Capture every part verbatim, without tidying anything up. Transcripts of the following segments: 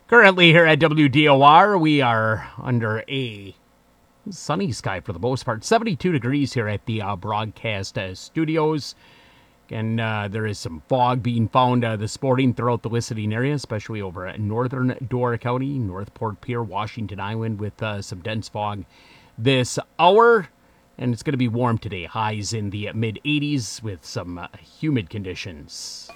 Currently here at W D O R, we are under a sunny sky for the most part. seventy-two degrees here at the uh, broadcast uh, studios. Again, uh, there is some fog being found uh, this morning throughout the listening area, especially over at northern Door County, North Port Pier, Washington Island, with uh, some dense fog this hour. And it's going to be warm today. Highs in the mid eighties with some uh, humid conditions.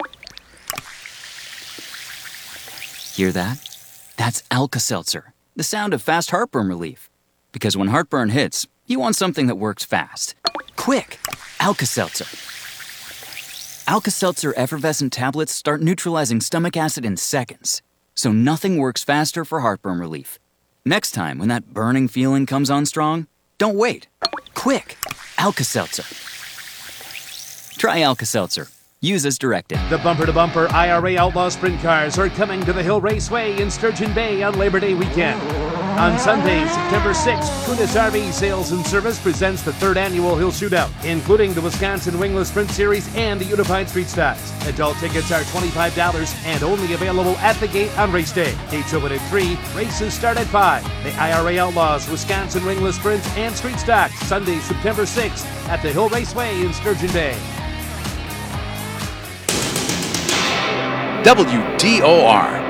Hear that? That's Alka-Seltzer, the sound of fast heartburn relief. Because when heartburn hits, you want something that works fast. Quick! Alka-Seltzer. Alka-Seltzer effervescent tablets start neutralizing stomach acid in seconds. So nothing works faster for heartburn relief. Next time when that burning feeling comes on strong, don't wait. Quick! Alka-Seltzer. Try Alka-Seltzer. Use as directed. The bumper-to-bumper I R A Outlaw Sprint Cars are coming to the Hill Raceway in Sturgeon Bay on Labor Day weekend. On Sunday, September sixth, Kunis R V Sales and Service presents the third annual Hill Shootout, including the Wisconsin Wingless Sprint Series and the Unified Street Stocks. Adult tickets are twenty-five dollars and only available at the gate on race day. Gates open at three, races start at five. The I R A Outlaws, Wisconsin Wingless Sprints, and Street Stocks, Sunday, September sixth at the Hill Raceway in Sturgeon Bay. W D O R